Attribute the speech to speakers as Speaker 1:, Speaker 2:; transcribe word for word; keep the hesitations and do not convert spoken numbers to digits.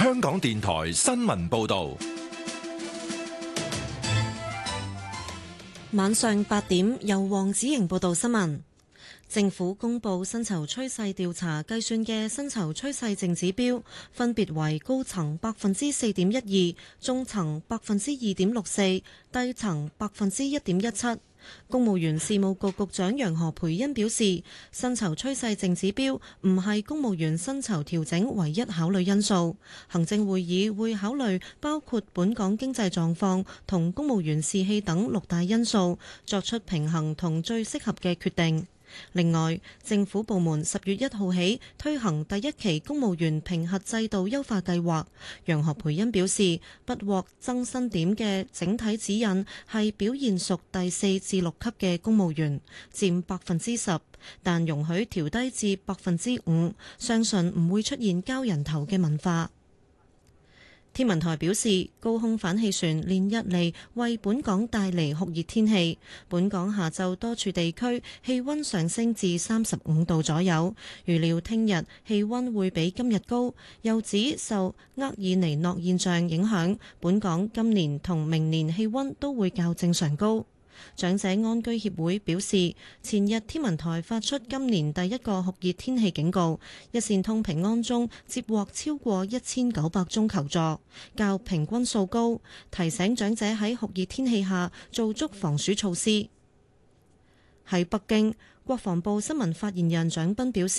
Speaker 1: 香港電台新聞報道。
Speaker 2: 晚上八點，由黃子瑩報道新聞。政府公布薪酬趨勢調查計算嘅薪酬趨勢淨指標，分別為高層百分之四點一二，中層百分之二點六四，低層百分之一點一七。公務員事務局局長楊何蓓茵表示，薪酬趨勢淨指標唔係公務員薪酬調整唯一考慮因素，行政會議會考慮包括本港經濟狀況同公務員士氣等六大因素，作出平衡同最適合嘅決定。另外，政府部門十月一號起推行第一期公務員評核制度優化計劃。楊何蓓茵表示，不獲增薪點嘅整體指引係表現屬第四至六級嘅公務員，佔百分之十，但容許調低至百分之五，相信唔會出現交人頭嘅文化。天文台表示，高空反氣旋連日嚟為本港帶嚟酷熱天氣，本港下晝多處地區氣溫上升至三十五度左右，預料聽日氣溫會比今日高。又指受厄爾尼諾現象影響，本港今年同明年氣溫都會較正常高。長者安居協會表示，前日天文台發出今年第一個酷熱天氣警告，一線通平安鐘接獲超過一千九百宗求助，較平均數高，提醒長者喺酷熱天氣下做足防暑措施。喺北京，國防部新聞發言人蔣斌表示，